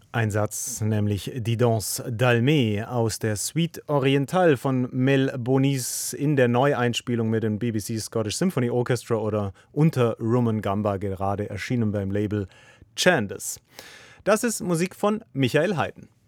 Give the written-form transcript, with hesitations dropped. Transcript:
Ein Satz, nämlich die Danse d'Almet aus der Suite Orientale von Mel Bonis in der Neueinspielung mit dem BBC Scottish Symphony Orchestra oder unter Rumangamba, gerade erschienen beim Label Chandos. Das ist Musik von Michael Haydn.